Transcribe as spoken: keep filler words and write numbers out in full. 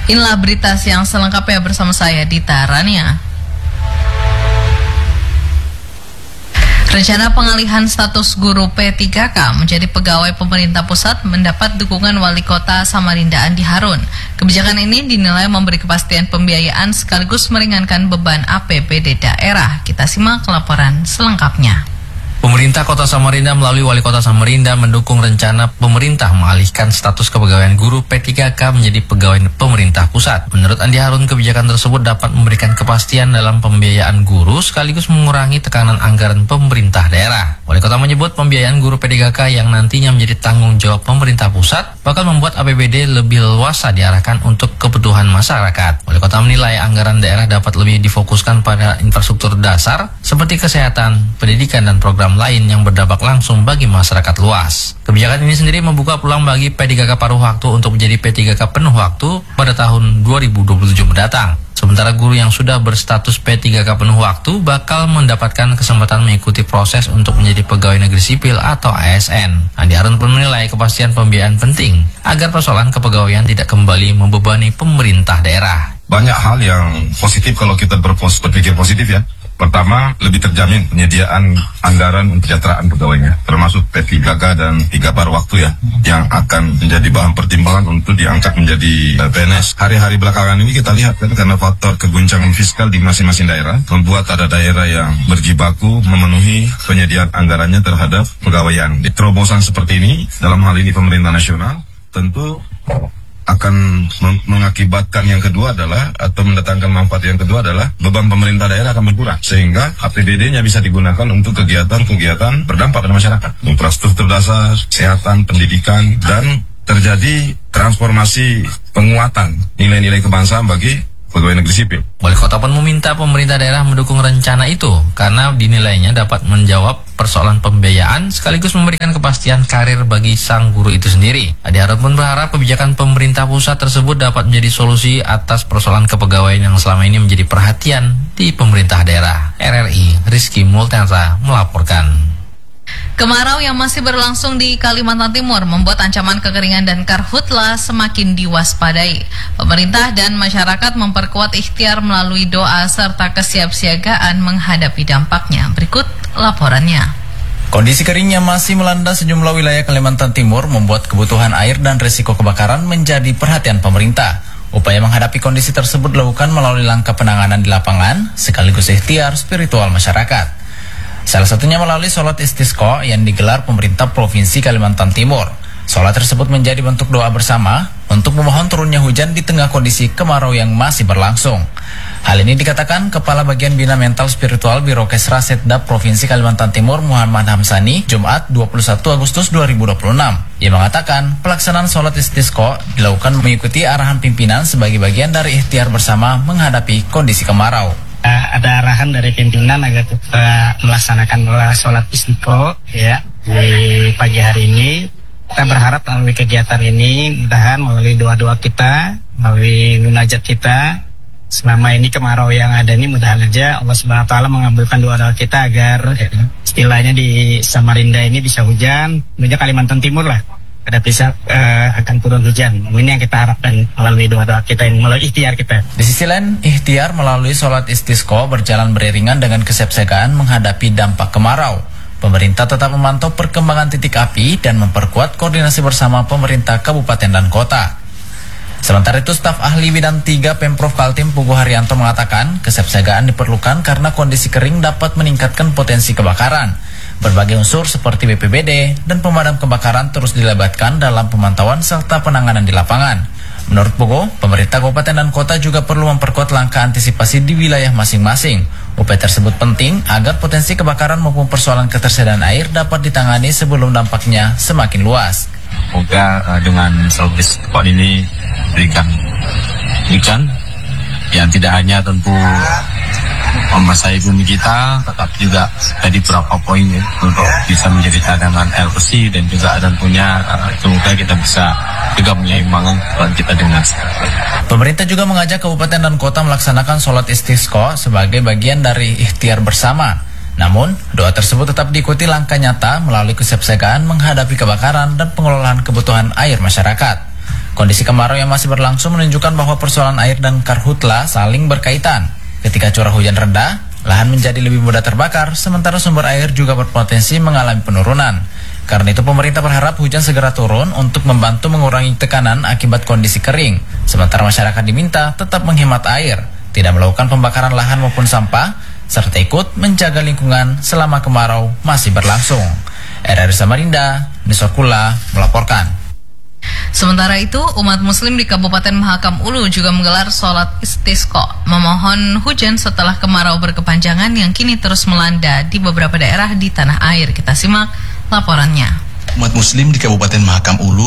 Inilah berita siang selengkapnya bersama saya Dita Rania. Rencana pengalihan status guru P tiga K menjadi pegawai pemerintah pusat mendapat dukungan Wali Kota Samarinda Andi Harun. Kebijakan ini dinilai memberi kepastian pembiayaan sekaligus meringankan beban A P B D daerah. Kita simak laporan selengkapnya. Pemerintah Kota Samarinda melalui Wali Kota Samarinda mendukung rencana pemerintah mengalihkan status kepegawaian guru P tiga K menjadi pegawai pemerintah pusat. Menurut Andi Harun, kebijakan tersebut dapat memberikan kepastian dalam pembiayaan guru sekaligus mengurangi tekanan anggaran pemerintah daerah. Wali Kota menyebut pembiayaan guru P tiga K yang nantinya menjadi tanggung jawab pemerintah pusat bakal membuat A P B D lebih leluasa diarahkan untuk kebutuhan masyarakat. Wali Kota menilai anggaran daerah dapat lebih difokuskan pada infrastruktur dasar seperti kesehatan, pendidikan, dan program lain yang berdampak langsung bagi masyarakat luas. Kebijakan ini sendiri membuka peluang bagi P tiga K paruh waktu untuk menjadi P tiga K penuh waktu pada tahun dua ribu dua puluh tujuh mendatang. Sementara guru yang sudah berstatus P tiga K penuh waktu bakal mendapatkan kesempatan mengikuti proses untuk menjadi pegawai negeri sipil atau A S N. Andi Harun pun menilai kepastian pembiayaan penting agar persoalan kepegawaian tidak kembali membebani pemerintah daerah. Banyak hal yang positif kalau kita berpos berpikir positif ya. Pertama, lebih terjamin penyediaan anggaran untuk kesejahteraan pegawainya, termasuk P tiga K dan tiga paruh waktu ya, yang akan menjadi bahan pertimbangan untuk diangkat menjadi P N S. Hari-hari belakangan ini kita lihat kan, karena faktor keguncangan fiskal di masing-masing daerah, membuat ada daerah yang berjibaku memenuhi penyediaan anggarannya terhadap pegawaian. Di terobosan seperti ini, dalam hal ini pemerintah nasional, tentu akan mengakibatkan yang kedua adalah atau mendatangkan manfaat yang kedua adalah beban pemerintah daerah akan berkurang sehingga A P B D-nya bisa digunakan untuk kegiatan-kegiatan berdampak pada masyarakat, infrastruktur dasar, kesehatan, pendidikan, dan terjadi transformasi penguatan nilai-nilai kebangsaan bagi pegawai negeri sipil. Wali Kota pun meminta pemerintah daerah mendukung rencana itu karena dinilainya dapat menjawab persoalan pembiayaan sekaligus memberikan kepastian karir bagi sang guru itu sendiri. Andi Harun pun berharap kebijakan pemerintah pusat tersebut dapat menjadi solusi atas persoalan kepegawaian yang selama ini menjadi perhatian di pemerintah daerah. R R I Rizky Multansa melaporkan. Kemarau yang masih berlangsung di Kalimantan Timur membuat ancaman kekeringan dan karhutla semakin diwaspadai. Pemerintah dan masyarakat memperkuat ikhtiar melalui doa serta kesiapsiagaan menghadapi dampaknya. Berikut laporannya. Kondisi kering yang masih melanda sejumlah wilayah Kalimantan Timur membuat kebutuhan air dan risiko kebakaran menjadi perhatian pemerintah. Upaya menghadapi kondisi tersebut dilakukan melalui langkah penanganan di lapangan sekaligus ikhtiar spiritual masyarakat. Salah satunya melalui sholat istisqa yang digelar pemerintah Provinsi Kalimantan Timur. Sholat tersebut menjadi bentuk doa bersama untuk memohon turunnya hujan di tengah kondisi kemarau yang masih berlangsung. Hal ini dikatakan Kepala Bagian Bina Mental Spiritual Birokes Rasetda Provinsi Kalimantan Timur Muhammad Hamsani, Jumat dua puluh satu Agustus dua ribu dua puluh enam. Ia mengatakan pelaksanaan sholat istisqa dilakukan mengikuti arahan pimpinan sebagai bagian dari ikhtiar bersama menghadapi kondisi kemarau. Uh, ada arahan dari pimpinan agar kita melaksanakan sholat istiqo ya di pagi hari ini. Kita berharap melalui kegiatan ini, mudah-mudahan melalui doa-doa kita, melalui munajat kita, selama ini kemarau yang ada ini mudah-mudahan aja Allah Subhanahu Wa Taala mengabulkan doa-doa kita agar ya, istilahnya di Samarinda ini bisa hujan, menuju Kalimantan Timur lah. Ada bisa uh, akan turun hujan. Ini yang kita harapkan melalui doa-doa kita, melalui ikhtiar kita. Di sisi lain, ikhtiar melalui sholat istisqa berjalan beriringan dengan kesiapsiagaan menghadapi dampak kemarau. Pemerintah tetap memantau perkembangan titik api dan memperkuat koordinasi bersama pemerintah kabupaten dan kota. Sementara itu, staf ahli bidang tiga Pemprov Kaltim Pugu Haryanto mengatakan kesiapsiagaan diperlukan karena kondisi kering dapat meningkatkan potensi kebakaran. Berbagai unsur seperti B P B D dan pemadam kebakaran terus dilibatkan dalam pemantauan serta penanganan di lapangan. Menurut Pugo, pemerintah kabupaten dan kota juga perlu memperkuat langkah antisipasi di wilayah masing-masing. Upaya tersebut penting agar potensi kebakaran maupun persoalan ketersediaan air dapat ditangani sebelum dampaknya semakin luas. Semoga uh, dengan service spot ini berikan ikan yang tidak hanya tentu membasahi bumi kita, tetapi juga tadi beberapa poin ya, untuk bisa menjadi cadangan air bersih dan juga tentunya uh, semoga kita bisa juga menyeimbangkan peran kita dengan Pemerintah juga mengajak kabupaten dan kota melaksanakan sholat istisqa sebagai bagian dari ikhtiar bersama. Namun, doa tersebut tetap diikuti langkah nyata melalui kesiapsiagaan menghadapi kebakaran dan pengelolaan kebutuhan air masyarakat. Kondisi kemarau yang masih berlangsung menunjukkan bahwa persoalan air dan karhutla saling berkaitan. Ketika curah hujan rendah, lahan menjadi lebih mudah terbakar, sementara sumber air juga berpotensi mengalami penurunan. Karena itu pemerintah berharap hujan segera turun untuk membantu mengurangi tekanan akibat kondisi kering. Sementara masyarakat diminta tetap menghemat air, tidak melakukan pembakaran lahan maupun sampah, serta ikut menjaga lingkungan selama kemarau masih berlangsung. R R I Samarinda, Nisorkula melaporkan. Sementara itu, umat muslim di Kabupaten Mahakam Ulu juga menggelar sholat istisqa, memohon hujan setelah kemarau berkepanjangan yang kini terus melanda di beberapa daerah di tanah air. Kita simak laporannya. Umat muslim di Kabupaten Mahakam Ulu